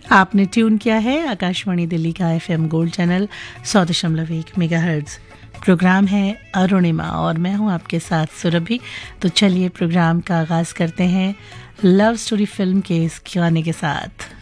आपने ट्यून किया है आकाशवाणी दिल्ली का FM gold channel 100.1 megahertz. Programme है अरुणिमा और मैं हूं आपके साथ सुरभि। तो चलिए प्रोग्राम का आगाज करते हैं लव स्टोरी फिल्म के इस गाने के साथ।